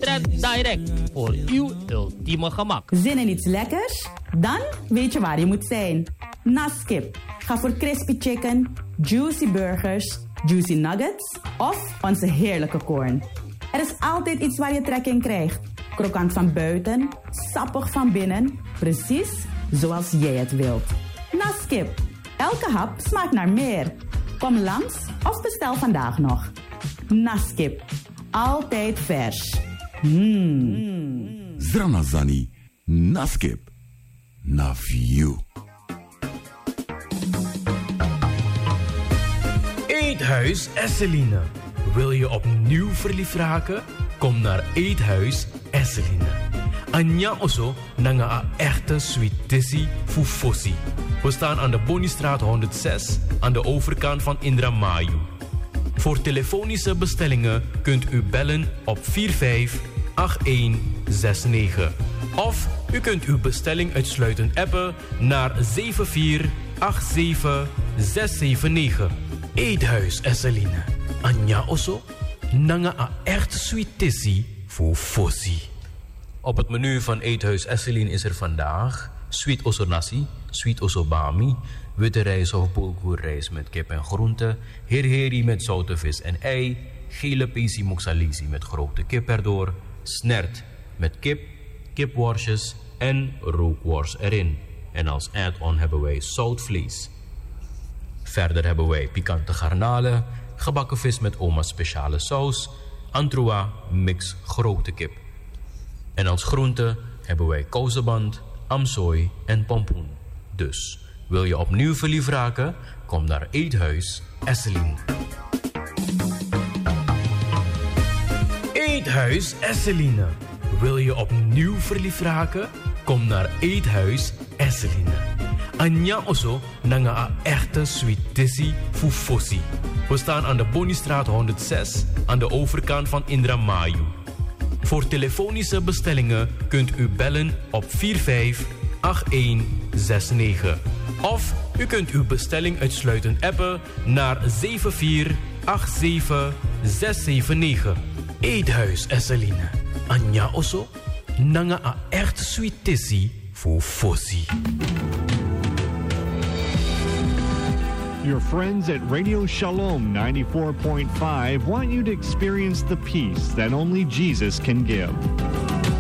Trend Direct, voor uw ultieme gemak. Zin in iets lekkers? Dan weet je waar je moet zijn. Naskip. Ga voor crispy chicken, juicy burgers, juicy nuggets of onze heerlijke corn. Er is altijd iets waar je trek in krijgt. Krokant van buiten, sappig van binnen. Precies zoals jij het wilt. Naskip. Elke hap smaakt naar meer. Kom langs of bestel vandaag nog. Naskip. Altijd vers. Zranazani. Naskip. Na view. Eethuis Esseline. Wil je opnieuw verliefd raken? Kom naar Eethuis Esseline. Anja Oso nanga a echte sweetissie fufosi. We staan aan de Bonistraat 106 aan de overkant van Indramayu. Voor telefonische bestellingen kunt u bellen op 458169. Of u kunt uw bestelling uitsluitend appen naar 7487679. Eethuis Esseline. Anja Oso nanga a echte sweetissie fufosi. Op het menu van Eethuis Esseline is er vandaag sweet osso nasi, sweet osso bami, witte rijst of bulgoerrijst met kip en groenten, herheri met zoute vis en ei, gele pesi moxalisi met gerookte kip erdoor, snert met kip, kipworstjes en rookworst erin. En als add-on hebben wij zoutvlees. Verder hebben wij pikante garnalen, gebakken vis met oma's speciale saus, antroa mix gerookte kip. En als groente hebben wij kouseband, amsooi en pompoen. Dus, wil je opnieuw verliefd raken? Kom naar Eethuis Esseline. Eethuis Esseline. Wil je opnieuw verliefd raken? Kom naar Eethuis Esseline. Anja Oso nanga a echte sweetissie fufosi. We staan aan de Bonistraat 106 aan de overkant van Indramayu. Voor telefonische bestellingen kunt u bellen op 458169. Of u kunt uw bestelling uitsluitend appen naar 7487679. Eethuis Esseline. Anja Oso nanga a echt sweetissie voor Fossi. Your friends at Radio Shalom 94.5 want you to experience the peace that only Jesus can give.